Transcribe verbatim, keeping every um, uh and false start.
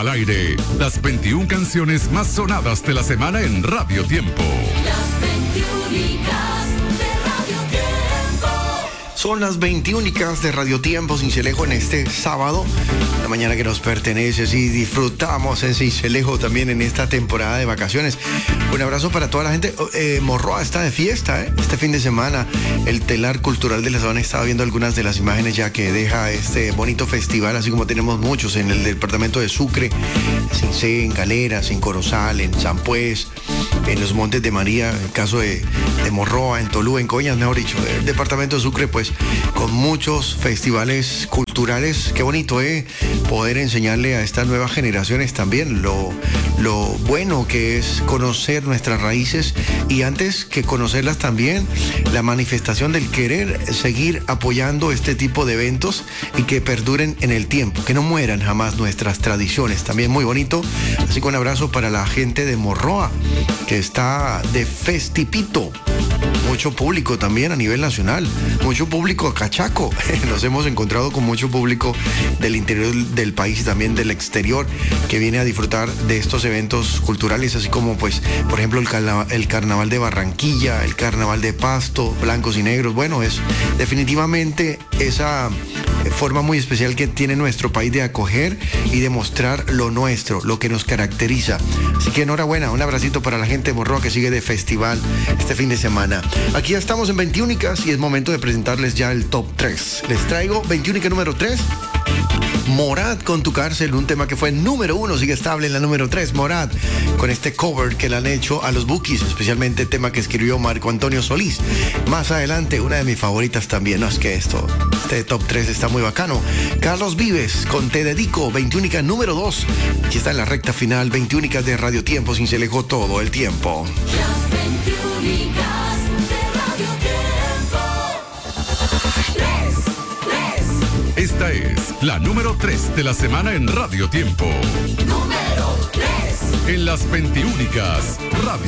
Al aire, las veintiuna canciones más sonadas de la semana en Radio Tiempo. Las veintiúnicas de Radio Tiempo. Son las veintiúnicas de Radio Tiempo Sincelejo en este sábado, la mañana que nos pertenece, y disfrutamos en Sincelejo también en esta temporada de vacaciones. Un abrazo para toda la gente. Eh, Morroa está de fiesta, ¿eh? Este fin de semana, el Telar Cultural de la Sabana. Estaba viendo algunas de las imágenes ya que deja este bonito festival, así como tenemos muchos en el departamento de Sucre, en Cincé, en Galeras, en Corozal, en Sampués, en los Montes de María, en el caso de, de Morroa, en Tolú, en Coñas, mejor dicho. El departamento de Sucre, pues, con muchos festivales culturales. Qué bonito, ¿eh? Poder enseñarle a estas nuevas generaciones también lo, lo bueno que es conocer nuestras raíces, y antes que conocerlas también, la manifestación del querer seguir apoyando este tipo de eventos y que perduren en el tiempo, que no mueran jamás nuestras tradiciones. También muy bonito. Así que un abrazo para la gente de Morroa, que está de festipito. Mucho público también a nivel nacional, mucho público cachaco. Nos hemos encontrado con mucho público del interior del país y también del exterior que viene a disfrutar de estos eventos culturales, así como, pues, por ejemplo, el, carna- el carnaval de Barranquilla, el carnaval de Pasto, blancos y negros. Bueno, es definitivamente esa forma muy especial que tiene nuestro país de acoger y de mostrar lo nuestro, lo que nos caracteriza. Así que enhorabuena, un abracito para la gente de Morroa que sigue de festival este fin de semana. Aquí ya estamos en veintiúnicas y es momento de presentarles ya el top tres. Les traigo veintiúnica número tres. Morat con Tu Cárcel, un tema que fue número uno, sigue estable en la número tres. Morat con este cover que le han hecho a los Bukis, especialmente el tema que escribió Marco Antonio Solís. Más adelante, una de mis favoritas también. No, es que esto, este top tres está muy bacano. Carlos Vives con Te Dedico, veintiúnica número dos. Aquí está en la recta final, veintiúnicas de Radio Tiempo Sincelejo todo el tiempo. Las veintiúnicas de Radio Tiempo. Tres, tres. Esta es la número tres de la semana en Radio Tiempo. Número tres. En las veintiúnicas, Radio